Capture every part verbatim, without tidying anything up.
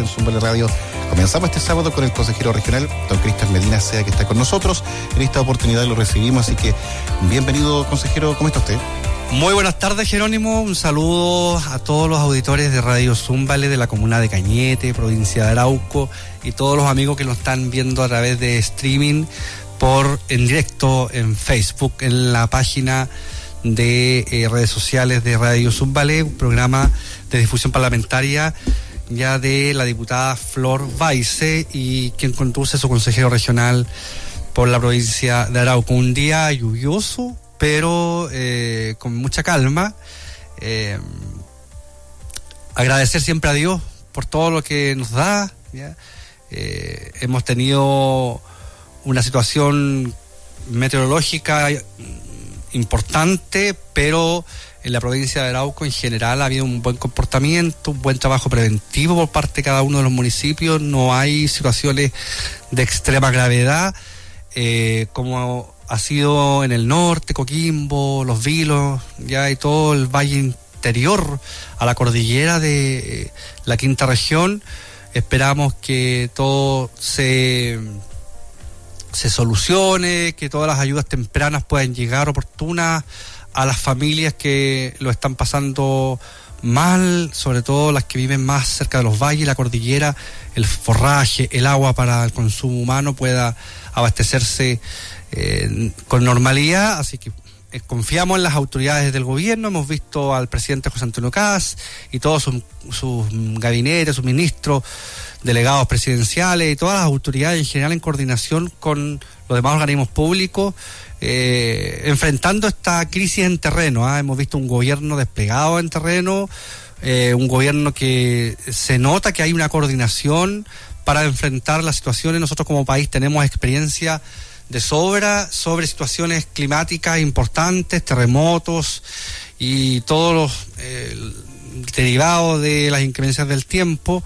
en Zumbale Radio. Comenzamos este sábado con el consejero regional, don Cristian Medina Sea, que está con nosotros. En esta oportunidad lo recibimos, así que bienvenido, consejero. ¿Cómo está usted? Muy buenas tardes, Jerónimo. Un saludo a todos los auditores de Radio Zumbale de la comuna de Cañete, provincia de Arauco, y todos los amigos que nos están viendo a través de streaming por en directo en Facebook, en la página de eh, redes sociales de Radio Zumbale, un programa de difusión parlamentaria ya de la diputada Flor Baize, y quien conduce su consejero regional por la provincia de Arauco. Un día lluvioso, pero eh, con mucha calma. Eh, agradecer siempre a Dios por todo lo que nos da, ¿ya? Eh, hemos tenido una situación meteorológica importante, pero en la provincia de Arauco en general ha habido un buen comportamiento, un buen trabajo preventivo por parte de cada uno de los municipios. No hay situaciones de extrema gravedad, eh, como ha sido en el norte, Coquimbo, Los Vilos, ya, y todo el valle interior a la cordillera de eh, la quinta región. Esperamos que todo se, se solucione, que todas las ayudas tempranas puedan llegar oportunas a las familias que lo están pasando mal, sobre todo las que viven más cerca de los valles, la cordillera, el forraje, el agua para el consumo humano pueda abastecerse Eh, con normalidad. Así que eh, confiamos en las autoridades del gobierno. Hemos visto al presidente José Antonio Kast y todos sus, sus gabinetes, sus ministros, delegados presidenciales y todas las autoridades en general en coordinación con los demás organismos públicos, eh, enfrentando esta crisis en terreno, ¿eh? Hemos visto un gobierno desplegado en terreno, eh, un gobierno que se nota que hay una coordinación para enfrentar las situaciones. Nosotros como país tenemos experiencia de sobra sobre situaciones climáticas importantes, terremotos y todos los eh, derivados de las inclemencias del tiempo,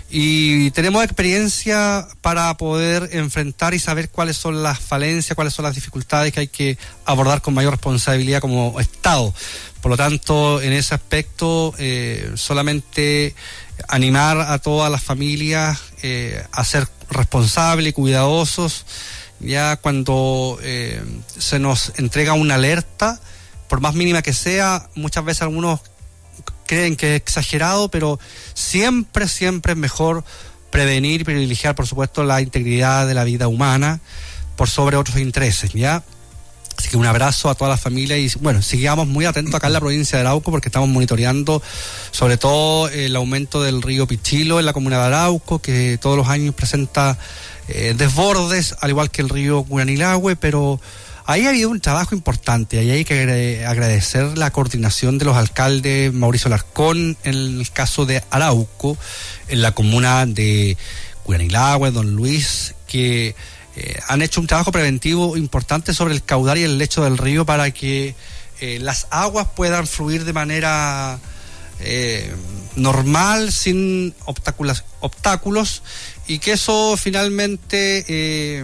y tenemos experiencia para poder enfrentar y saber cuáles son las falencias, cuáles son las dificultades que hay que abordar con mayor responsabilidad como Estado. Por lo tanto, en ese aspecto, eh, solamente animar a todas las familias eh, a ser responsables y cuidadosos. Ya cuando eh, se nos entrega una alerta, por más mínima que sea, muchas veces algunos creen que es exagerado, pero siempre, siempre es mejor prevenir y privilegiar, por supuesto, la integridad de la vida humana por sobre otros intereses, ¿ya? Así que un abrazo a toda la familia y, bueno, sigamos muy atentos acá en la provincia de Arauco, porque estamos monitoreando sobre todo el aumento del río Pichilo en la comuna de Arauco, que todos los años presenta eh, desbordes, al igual que el río Curanilahue, pero ahí ha habido un trabajo importante. Ahí hay que agradecer la coordinación de los alcaldes Mauricio Larcón en el caso de Arauco, en la comuna de Curanilahue, Don Luis, que Eh, han hecho un trabajo preventivo importante sobre el caudal y el lecho del río para que eh, las aguas puedan fluir de manera eh, normal, sin obstáculos, obstáculos, y que eso finalmente eh,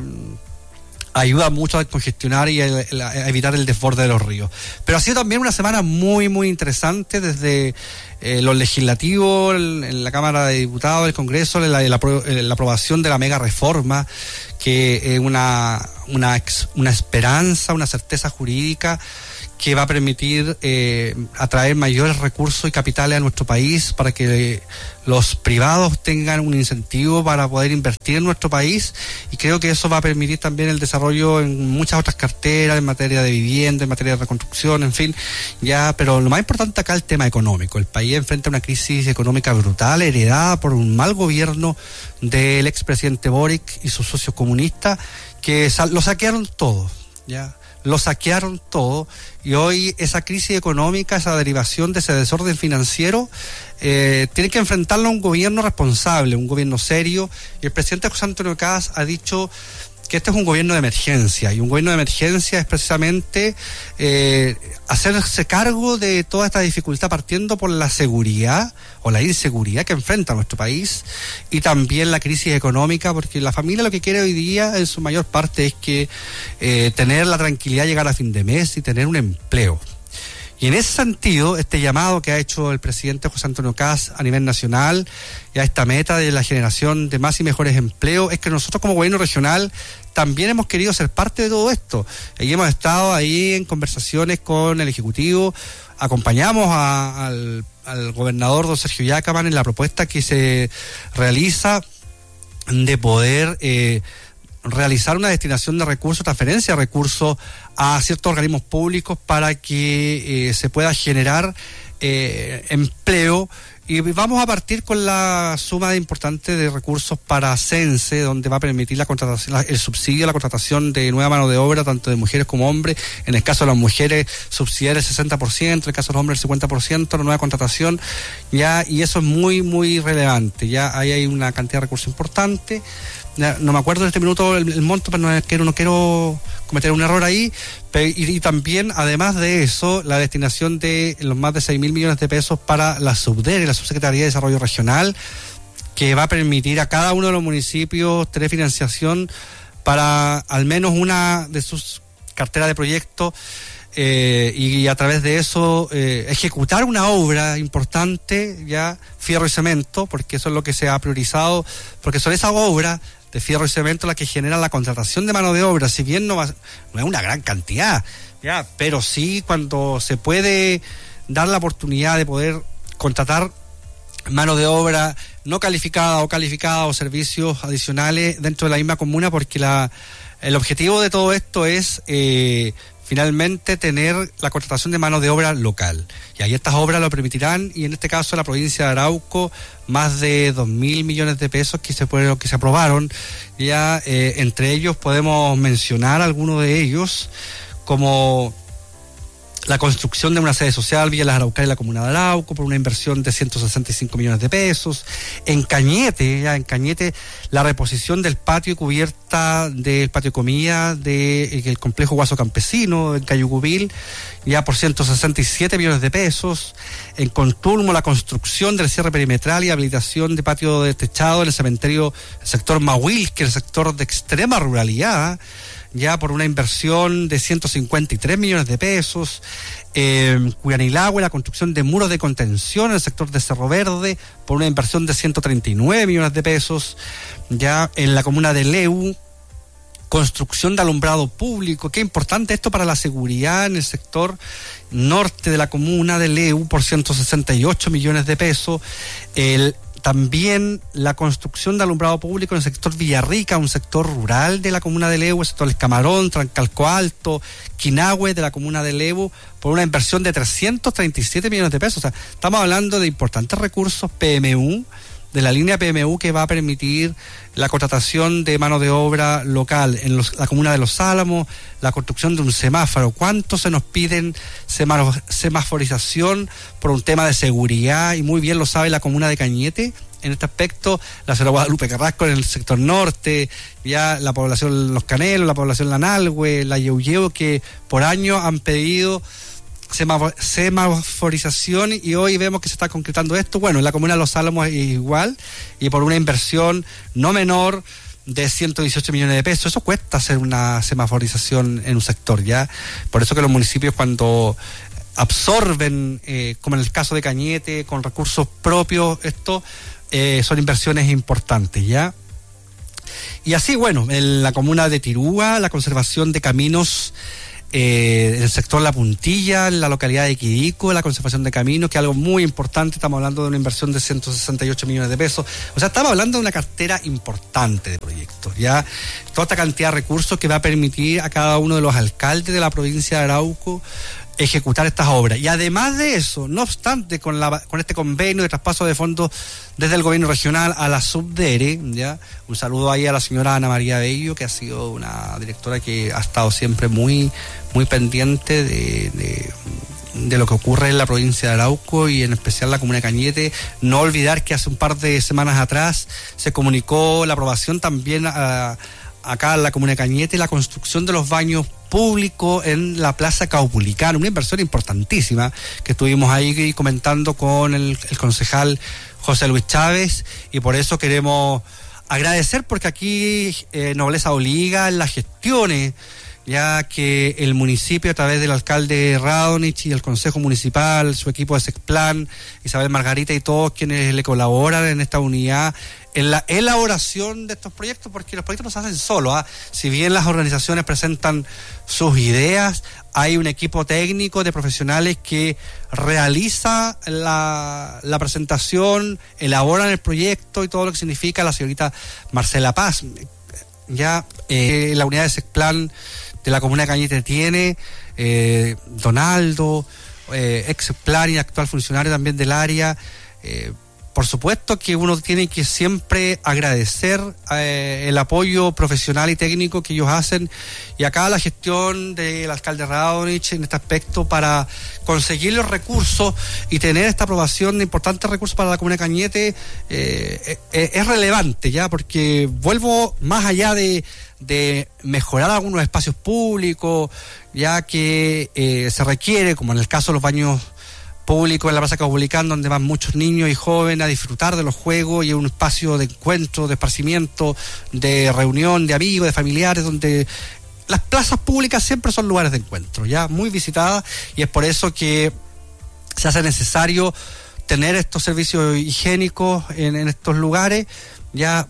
ayuda mucho a congestionar y a, a evitar el desborde de los ríos. Pero ha sido también una semana muy, muy interesante desde eh, lo legislativo, en, en la Cámara de Diputados, el Congreso, la, la, la aprobación de la mega reforma, que es una, una, una esperanza, una certeza jurídica que va a permitir eh, atraer mayores recursos y capitales a nuestro país, para que los privados tengan un incentivo para poder invertir en nuestro país, y creo que eso va a permitir también el desarrollo en muchas otras carteras, en materia de vivienda, en materia de reconstrucción, en fin, ya. Pero lo más importante acá es el tema económico. El país enfrenta una crisis económica brutal, heredada por un mal gobierno del expresidente Boric y sus socios comunistas, que lo saquearon todo, ya. Lo saquearon todo, y hoy esa crisis económica, esa derivación de ese desorden financiero, eh, tiene que enfrentarlo a un gobierno responsable, un gobierno serio, y el presidente José Antonio Kast ha dicho que este es un gobierno de emergencia, y un gobierno de emergencia es precisamente eh, hacerse cargo de toda esta dificultad, partiendo por la seguridad o la inseguridad que enfrenta nuestro país, y también la crisis económica, porque la familia lo que quiere hoy día en su mayor parte es que eh, tener la tranquilidad de llegar a fin de mes y tener un empleo. Y en ese sentido, este llamado que ha hecho el presidente José Antonio Kast a nivel nacional, y a esta meta de la generación de más y mejores empleos, es que nosotros como gobierno regional también hemos querido ser parte de todo esto. Y hemos estado ahí en conversaciones con el Ejecutivo, acompañamos a, al, al gobernador don Sergio Yacaman en la propuesta que se realiza de poder eh, realizar una destinación de recursos, transferencia de recursos a ciertos organismos públicos para que eh, se pueda generar eh, empleo. Y vamos a partir con la suma importante de recursos para CENSE, donde va a permitir la contratación, el subsidio a la contratación de nueva mano de obra, tanto de mujeres como hombres. En el caso de las mujeres, subsidiar el sesenta por ciento, en el caso de los hombres el cincuenta por ciento, la nueva contratación, ya, y eso es muy, muy relevante. Ya ahí hay una cantidad de recursos importante. Ya, no me acuerdo en este minuto el, el monto, pero no quiero, no quiero cometer un error ahí. Pero, y, y también, además de eso, la destinación de los más de seis mil millones de pesos para la SUBDERE, la Subsecretaría de Desarrollo Regional, que va a permitir a cada uno de los municipios tener financiación para al menos una de sus carteras de proyectos. Eh, y a través de eso eh, ejecutar una obra importante, ya fierro y cemento, porque eso es lo que se ha priorizado, porque son esas obras de fierro y cemento las que generan la contratación de mano de obra, si bien no, va, no es una gran cantidad, ya, pero sí cuando se puede dar la oportunidad de poder contratar mano de obra no calificada o calificada o servicios adicionales dentro de la misma comuna, porque la el objetivo de todo esto es eh, finalmente tener la contratación de mano de obra local. Y ahí estas obras lo permitirán, y en este caso la provincia de Arauco, más de dos mil millones de pesos que se fueron, que se aprobaron. Ya eh, entre ellos podemos mencionar algunos de ellos, como la construcción de una sede social Villa Las Araucarias en la comuna de Arauco por una inversión de ciento sesenta y cinco millones de pesos. En Cañete, ya en Cañete, la reposición del patio y cubierta del patio de comida del de, complejo Guaso Campesino en Cayucubil, ya por ciento sesenta y siete millones de pesos. En Contulmo, la construcción del cierre perimetral y habilitación de patio de techado en el cementerio el sector Mahuil, que es el sector de extrema ruralidad, ya por una inversión de ciento cincuenta y tres millones de pesos. En eh, Cuyanilagüe, la construcción de muros de contención en el sector de Cerro Verde por una inversión de ciento treinta y nueve millones de pesos. Ya en la comuna de Leu, construcción de alumbrado público. Qué importante esto para la seguridad en el sector norte de la comuna de Leu por ciento sesenta y ocho millones de pesos. El También la construcción de alumbrado público en el sector Villarrica, un sector rural de la comuna de Leu, el sector Escamarón, Trancalco Alto, Quinahue de la comuna de Leu, por una inversión de trescientos treinta y siete millones de pesos. O sea, estamos hablando de importantes recursos P M U, de la línea P M U que va a permitir la contratación de mano de obra local en los, la comuna de Los Álamos, la construcción de un semáforo. ¿Cuánto se nos piden semá- semaforización por un tema de seguridad? Y muy bien lo sabe la comuna de Cañete. En este aspecto, la señora Guadalupe Carrasco en el sector norte, ya la población Los Canelos, la población Lanalhue, la Yeuyeu, que por año han pedido semaforización, y hoy vemos que se está concretando esto. Bueno, en la comuna de Los Álamos es igual, y por una inversión no menor de ciento dieciocho millones de pesos. Eso cuesta hacer una semaforización en un sector, ya. Por eso que los municipios, cuando absorben, eh, como en el caso de Cañete, con recursos propios, esto eh, son inversiones importantes, ya. Y así, bueno, en la comuna de Tirúa, la conservación de caminos Eh, el sector La Puntilla, en la localidad de Quidico, la conservación de caminos, que es algo muy importante. Estamos hablando de una inversión de ciento sesenta y ocho millones de pesos. O sea, estamos hablando de una cartera importante de proyectos, ya. Toda esta cantidad de recursos que va a permitir a cada uno de los alcaldes de la provincia de Arauco ejecutar estas obras. Y además de eso, no obstante, con la con este convenio de traspaso de fondos desde el gobierno regional a la SUBDERE, ya, un saludo ahí a la señora Ana María Bello, que ha sido una directora que ha estado siempre muy muy pendiente de, de, de lo que ocurre en la provincia de Arauco y en especial la comuna de Cañete. No olvidar que hace un par de semanas atrás se comunicó la aprobación también a acá en la comuna de Cañete, la construcción de los baños públicos en la Plaza Caupolicán, una inversión importantísima que estuvimos ahí comentando con el, el concejal José Luis Chávez, y por eso queremos agradecer, porque aquí eh, Nobleza Oliga en las gestiones ya que el municipio, a través del alcalde Radonich y el consejo municipal, su equipo de Sexplan, Isabel Margarita y todos quienes le colaboran en esta unidad, en la elaboración de estos proyectos, porque los proyectos no se hacen solos, ¿eh? Si bien las organizaciones presentan sus ideas, hay un equipo técnico de profesionales que realiza la, la presentación, elaboran el proyecto y todo lo que significa. La señorita Marcela Paz, ya eh, la unidad de Sexplan de la comuna de Cañete tiene, eh, Donaldo, eh, ex Sexplan y actual funcionario también del área. Eh, por supuesto que uno tiene que siempre agradecer eh, el apoyo profesional y técnico que ellos hacen, y acá la gestión del alcalde Radonich en este aspecto para conseguir los recursos y tener esta aprobación de importantes recursos para la comuna de Cañete eh, eh, es relevante, ya, porque vuelvo más allá de de mejorar algunos espacios públicos, ya que eh, se requiere, como en el caso de los baños públicos en la Plaza Caupolicán, donde van muchos niños y jóvenes a disfrutar de los juegos, y es un espacio de encuentro, de esparcimiento, de reunión, de amigos, de familiares, donde las plazas públicas siempre son lugares de encuentro, ya muy visitadas, y es por eso que se hace necesario tener estos servicios higiénicos en, en estos lugares. Ya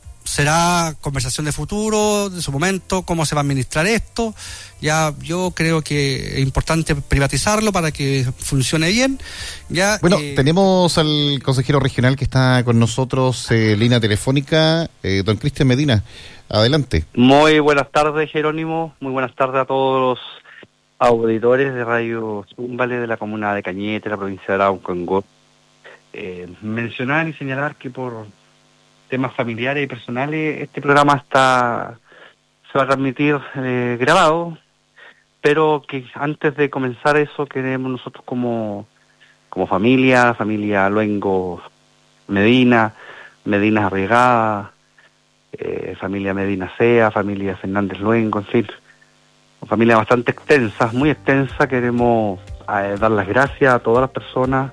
será conversación de futuro, de su momento, cómo se va a administrar esto. Ya yo creo que es importante privatizarlo para que funcione bien. Ya, bueno, eh, tenemos al consejero regional que está con nosotros, eh, línea telefónica, eh, don Cristian Medina. Adelante. Muy buenas tardes, Jerónimo. Muy buenas tardes a todos los auditores de Radio Zúmbale de la comuna de Cañete, la provincia de Arauco. Eh, mencionar y señalar que por temas familiares y personales este programa está se va a transmitir eh, grabado, pero que antes de comenzar eso queremos nosotros como como familia, familia Luengo Medina, Medina Arriagada, eh, familia Medina Sea, familia Fernández Luengo, en fin, una familia bastante extensa, muy extensa. Queremos eh, dar las gracias a todas las personas,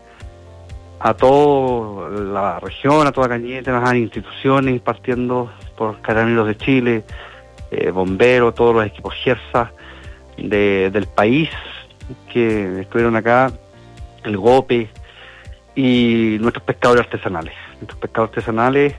a toda la región, a toda Cañete, a las instituciones, partiendo por Carabineros de Chile, eh, bomberos, todos los equipos GERSA de, del país que estuvieron acá, el GOPE y nuestros pescadores artesanales, nuestros pescadores artesanales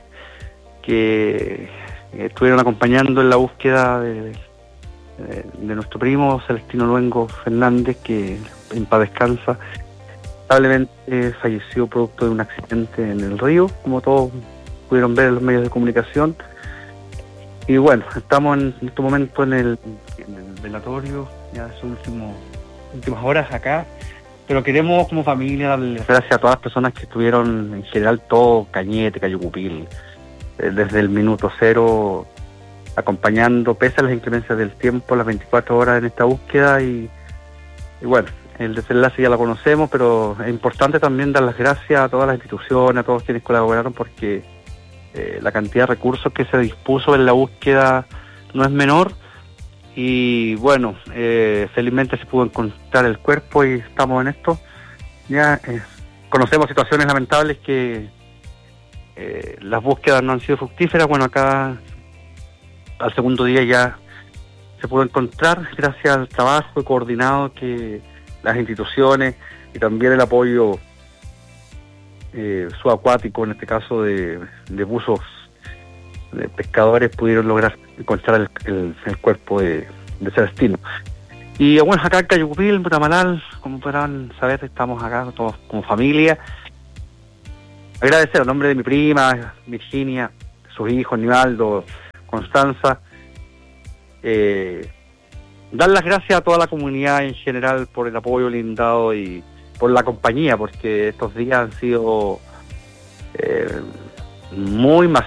que estuvieron acompañando en la búsqueda de, de, de nuestro primo Celestino Luengo Fernández, que en paz descansa. Lamentablemente eh, falleció producto de un accidente en el río, como todos pudieron ver en los medios de comunicación. Y bueno, estamos en este momento en el, en el velatorio, ya sus últimos, últimas horas acá, pero queremos como familia darle gracias a todas las personas que estuvieron, en general todo Cañete, Cayucupil, eh, desde el minuto cero, acompañando, pese a las inclemencias del tiempo, las veinticuatro horas en esta búsqueda. Y, y bueno, el desenlace ya lo conocemos, pero es importante también dar las gracias a todas las instituciones, a todos quienes colaboraron, porque eh, la cantidad de recursos que se dispuso en la búsqueda no es menor. Y bueno, eh, felizmente se pudo encontrar el cuerpo y estamos en esto. Ya eh, conocemos situaciones lamentables que eh, las búsquedas no han sido fructíferas. Bueno, acá al segundo día ya se pudo encontrar, gracias al trabajo coordinado que las instituciones y también el apoyo eh, subacuático, en este caso de, de buzos de pescadores, pudieron lograr encontrar el, el, el cuerpo de, de Celestino. Y bueno, acá en Cayucupil, en Putamalal, como podrán saber, estamos acá todos como familia. Agradecer a nombre de mi prima Virginia, sus hijos Nivaldo, Constanza, eh, dar las gracias a toda la comunidad en general por el apoyo lindado y por la compañía, porque estos días han sido eh, muy masivos.